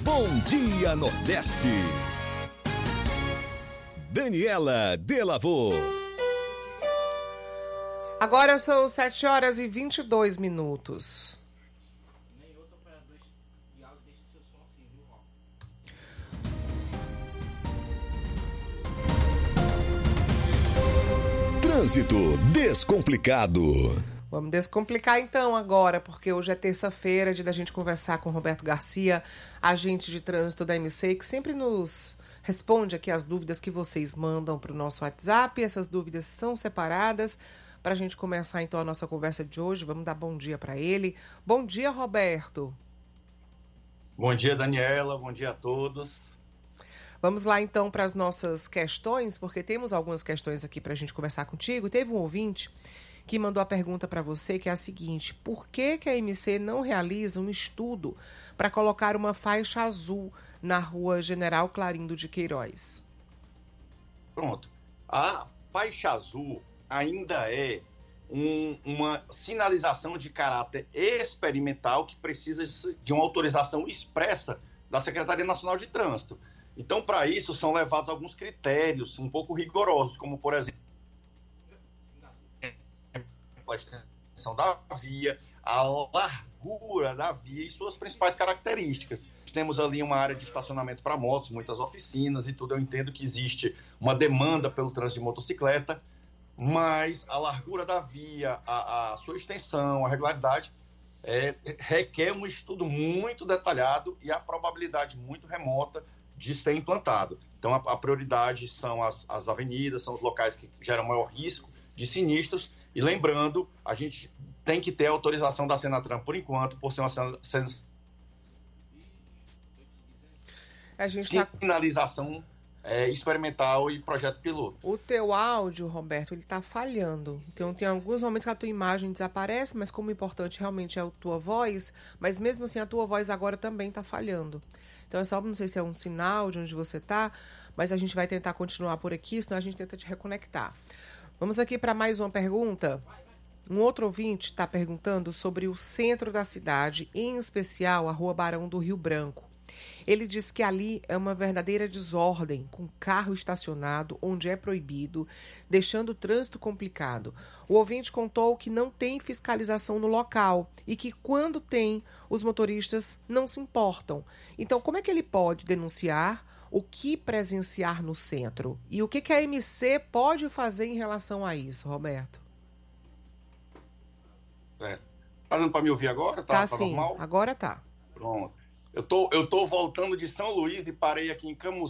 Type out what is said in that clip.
Bom Dia Nordeste. Daniela Delavô. Agora são 7h22. Trânsito Descomplicado. Vamos descomplicar então agora, porque hoje é terça-feira, dia da gente conversar com o Roberto Garcia, agente de trânsito da MC, que sempre nos responde aqui as dúvidas que vocês mandam para o nosso WhatsApp. Essas dúvidas são separadas. Para a gente começar então a nossa conversa de hoje, vamos dar bom dia para ele. Bom dia, Roberto. Bom dia, Daniela. Bom dia a todos. Vamos lá então para as nossas questões, porque temos algumas questões aqui para a gente conversar contigo. Teve um ouvinte que mandou a pergunta para você, que é a seguinte: por que a MC não realiza um estudo para colocar uma faixa azul na rua General Clarindo de Queiroz? Pronto. A faixa azul ainda é uma sinalização de caráter experimental que precisa de uma autorização expressa da Secretaria Nacional de Trânsito. Então, para isso, são levados alguns critérios um pouco rigorosos, como, por exemplo, a extensão da via, a largura da via e suas principais características. Temos ali uma área de estacionamento para motos, muitas oficinas e tudo. Eu entendo que existe uma demanda pelo trânsito de motocicleta, mas a largura da via, a sua extensão, a regularidade, requer um estudo muito detalhado e a probabilidade muito remota de ser implantado. Então, a prioridade são as avenidas, são os locais que geram maior risco de sinistros. E lembrando, a gente tem que ter a autorização da Senatran por enquanto, por ser uma sinalização experimental e projeto piloto. O teu áudio, Roberto, ele tá falhando. Então, tem alguns momentos que a tua imagem desaparece, mas como o importante realmente é a tua voz, mas mesmo assim a tua voz agora também tá falhando. Então, é só, não sei se é um sinal de onde você tá, mas a gente vai tentar continuar por aqui, senão a gente tenta te reconectar. Vamos aqui para mais uma pergunta. Um outro ouvinte está perguntando sobre o centro da cidade, em especial a Rua Barão do Rio Branco. Ele diz que ali é uma verdadeira desordem, com carro estacionado onde é proibido, deixando o trânsito complicado. O ouvinte contou que não tem fiscalização no local e que, quando tem, os motoristas não se importam. Então, como é que ele pode denunciar? O que presenciar no centro? E o que a MC pode fazer em relação a isso, Roberto? Tá dando para me ouvir agora? Tá sim, normal? Agora tá. Pronto. Eu tô voltando de São Luís e parei aqui em Camusim.